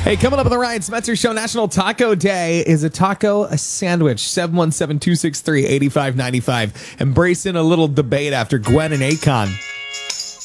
Hey, coming up on the Ryan Spencer Show, National Taco Day. Is a taco a sandwich? 717-263-8595. Embracing a little debate after Gwen and Akon.